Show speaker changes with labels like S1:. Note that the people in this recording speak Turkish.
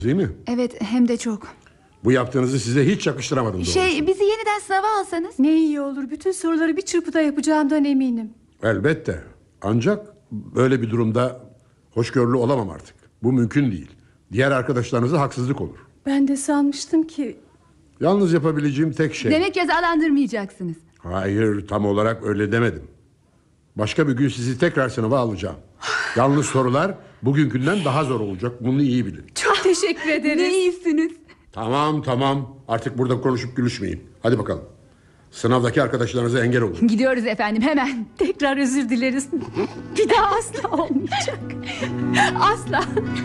S1: Değil mi?
S2: Evet, hem de çok.
S1: Bu yaptığınızı size hiç yakıştıramadım doğrusu.
S2: Bizi yeniden sınava alsanız.
S3: Ne iyi olur. Bütün soruları bir çırpıda yapacağımdan eminim.
S1: Elbette. Ancak böyle bir durumda hoşgörülü olamam artık. Bu mümkün değil. Diğer arkadaşlarınıza haksızlık olur.
S3: Ben de sanmıştım ki...
S1: Yalnız yapabileceğim tek şey...
S2: Demek cezalandırmayacaksınız.
S1: Hayır, tam olarak öyle demedim. Başka bir gün sizi tekrar sınava alacağım. Yalnız sorular bugünkünden daha zor olacak. Bunu iyi bilin.
S3: Çok teşekkür ederiz.
S2: Ne iyisiniz.
S1: Tamam. Artık burada konuşup gülüşmeyin. Hadi bakalım. Sınavdaki arkadaşlarınıza engel olun.
S2: Gidiyoruz efendim, hemen.
S3: Tekrar özür dileriz. Bir daha asla olmayacak. Asla.